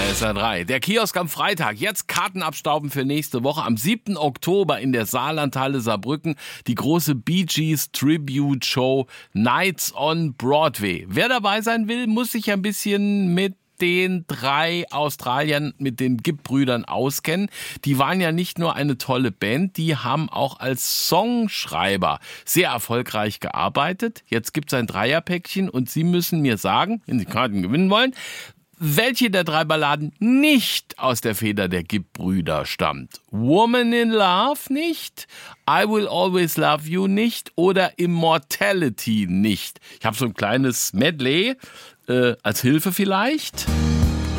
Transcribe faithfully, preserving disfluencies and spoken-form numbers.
S R drei. Der Kiosk am Freitag. Jetzt Karten abstauben für nächste Woche. Am siebten Oktober in der Saarlandhalle Saarbrücken die große Bee Gees Tribute Show Nights on Broadway. Wer dabei sein will, muss sich ein bisschen mit den drei Australiern, mit den Gibb-Brüdern auskennen. Die waren ja nicht nur eine tolle Band, die haben auch als Songschreiber sehr erfolgreich gearbeitet. Jetzt gibt es ein Dreierpäckchen und Sie müssen mir sagen, wenn Sie Karten gewinnen wollen, welche der drei Balladen nicht aus der Feder der Gibb-Brüder stammt. Woman in Love nicht, I Will Always Love You nicht oder Immortality nicht. Ich habe so ein kleines Medley äh, als Hilfe vielleicht.